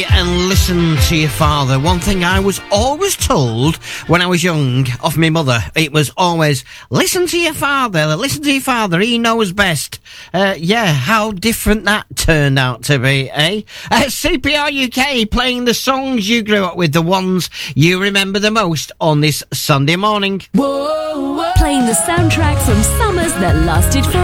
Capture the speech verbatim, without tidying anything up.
And listen to your father. One thing I was always told when I was young of my mother, it was always, listen to your father, listen to your father, he knows best. Uh, yeah, how different that turned out to be, eh? Uh, C P R U K playing the songs you grew up with, the ones you remember the most on this Sunday morning. Whoa, whoa. Playing the soundtrack from summers that lasted for